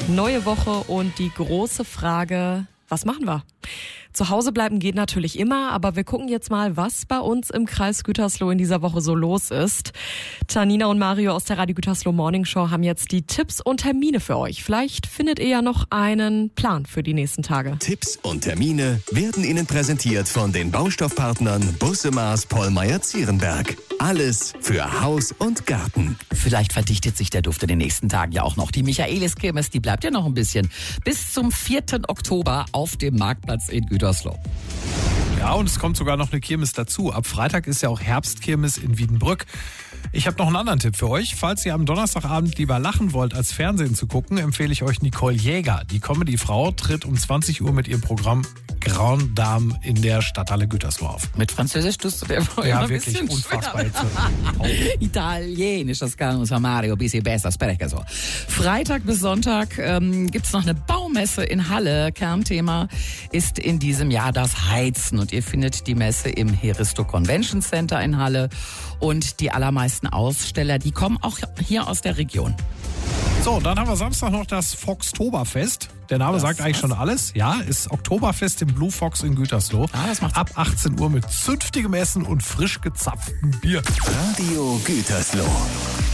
Neue Woche und die große Frage, was machen wir? Zu Hause bleiben geht natürlich immer, aber wir gucken jetzt mal, was bei uns im Kreis Gütersloh in dieser Woche so los ist. Janina und Mario aus der Radio Gütersloh Morning Show haben jetzt die Tipps und Termine für euch. Vielleicht findet ihr ja noch einen Plan für die nächsten Tage. Tipps und Termine werden Ihnen präsentiert von den Baustoffpartnern Busse-Maß Pollmeyer-Zierenberg. Alles für Haus und Garten. Vielleicht verdichtet sich der Duft in den nächsten Tagen ja auch noch. Die Michaelis-Kirmes, die bleibt ja noch ein bisschen. Bis zum 4. Oktober auf dem Marktplatz in Gütersloh. Ja, und es kommt sogar noch eine Kirmes dazu. Ab Freitag ist ja auch Herbstkirmes in Wiedenbrück. Ich habe noch einen anderen Tipp für euch. Falls ihr am Donnerstagabend lieber lachen wollt, als Fernsehen zu gucken, empfehle ich euch Nicole Jäger. Die Comedy-Frau tritt um 20 Uhr mit ihrem Programm Grande Dame in der Stadthalle Gütersloh auf. Mit Französisch tust du dir Ja, ein wirklich bisschen unfassbar. Italienisch, das kann unser Mario ein bisschen besser sprechen. So. Freitag bis Sonntag gibt's noch eine Baumesse in Halle. Kernthema ist in diesem Jahr das Heizen. Und ihr findet die Messe im Heristo Convention Center in Halle. Und die allermeisten Aussteller, die kommen auch hier aus der Region. So, dann haben wir Samstag noch das Foxtoberfest. Der Name sagt eigentlich schon alles. Ja, ist Oktoberfest im Blue Fox in Gütersloh. Das macht's. Ab 18 Uhr mit zünftigem Essen und frisch gezapftem Bier. Radio Gütersloh.